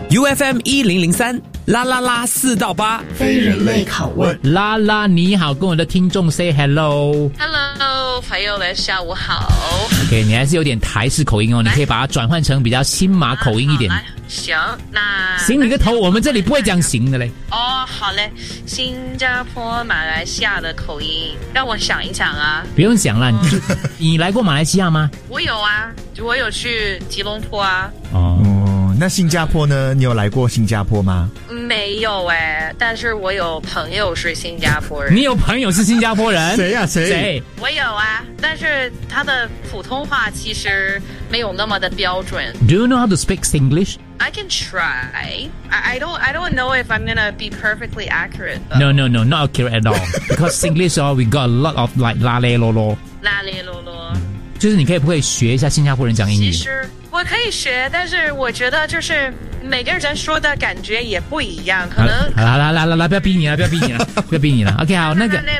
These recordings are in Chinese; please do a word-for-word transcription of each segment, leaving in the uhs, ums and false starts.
U F M 一零零三啦啦啦四到八非人类拷问。 啦啦你好，跟我的听众 say hello。 Hello， 朋友们下午好。 OK， 你还是有点台式口音哦，你可以把它转换成比较新马口音一点。 行，那行你个头，我们这里不会讲行的嘞。 哦，好嘞，新加坡马来西亚的口音，让我想一想啊。 不用想了，你就你来过马来西亚吗？ 我有啊，我有去吉隆坡啊。 哦， 那新加坡呢？你有来过新加坡吗？ 没有哎，但是我有朋友是新加坡人。 你有朋友是新加坡人？ 谁呀、啊？谁？ 谁？ 我有啊，但是他的普通话其实没有那么的标准。 Do you know how to speak English? I can try. I, I don't I don't know if I'm gonna be perfectly accurate though. No, no, no, not accurate at all. Because English, oh, we got a lot of like 啦咧啰啰。 啦咧啰啰。 就是你可以不可以学一下新加坡人讲英语？ 其实我可以学，但是我觉得就是每个人说的感觉也不一样，可能。 好啦啦啦啦啦，不要逼你了，不要逼你了，不要逼你了。OK， 好，那个。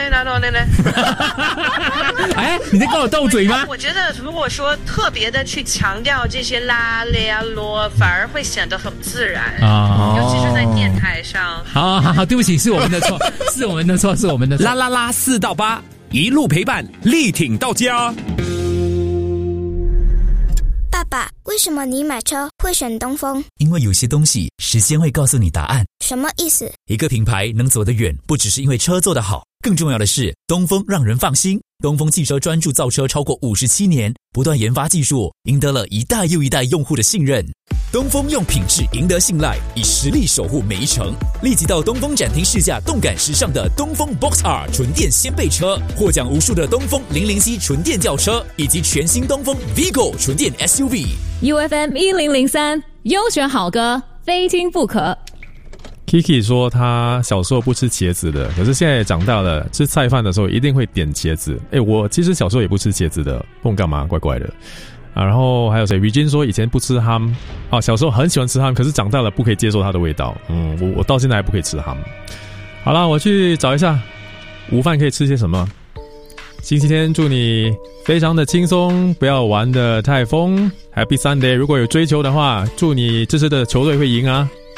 哎，你在跟我斗嘴吗？ 我觉得如果说特别的去强调这些啦咧啰，反而会显得很自然啊，尤其是在电台上。 好好好，对不起，是我们的错，是我们的错，是我们的错。 啦啦啦四到八，一路陪伴，力挺到家。 爸爸，为什么你买车会选东风？ 因为有些东西时间会告诉你答案。 什么意思？ 一个品牌能走得远，不只是因为车做得好，更重要的是东风让人放心。东风汽车专注造车超过五十七年，不断研发技术，赢得了一代又一代用户的信任。东风用品质赢得信赖，以实力守护每一程。立即到东风展厅试驾动感时尚的东风 Box R 纯电掀背车，获奖无数的东风零零七纯电轿车，以及全新东风 Vigo 纯电 S U V。 U F M 一零零三优选好歌，非听不可。 Kiki 说他小时候不吃茄子的，可是现在长大了，吃菜饭的时候一定会点茄子。诶，我其实小时候也不吃茄子的，不懂干嘛，怪怪的啊。然后还有谁 Regine 说以前不吃ham啊，小时候很喜欢吃ham，可是长大了不可以接受它的味道。嗯，我我到现在还不可以吃ham。好啦，我去找一下午饭可以吃些什么。星期天祝你非常的轻松，不要玩得太疯。Happy Sunday， 如果有追求的话，祝你支持的球队会赢啊。